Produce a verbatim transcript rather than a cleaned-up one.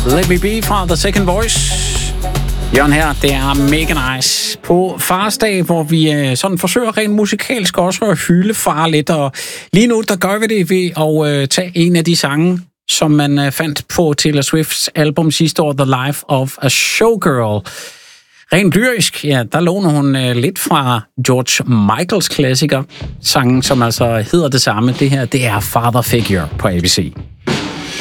Let Me Be fra The Second Voice. Jørgen her, det er mega nice. På Fars Dag, hvor vi øh, sådan forsøger rent musikalsk også at hylde far lidt. Og lige nu, der gør vi det ved at øh, tage en af de sange, som man øh, fandt på Taylor Swifts album sidste år, The Life of a Showgirl. Rent lyrisk, ja, der låner hun øh, lidt fra George Michaels klassiker, sangen, som altså hedder det samme. Det her, det er Father Figure på A B C.